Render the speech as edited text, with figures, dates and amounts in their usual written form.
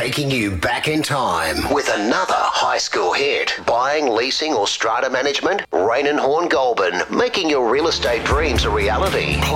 taking you back in time with another high school hit. Buying, leasing or strata management? Rain and Horn Goulburn, making your real estate dreams a reality.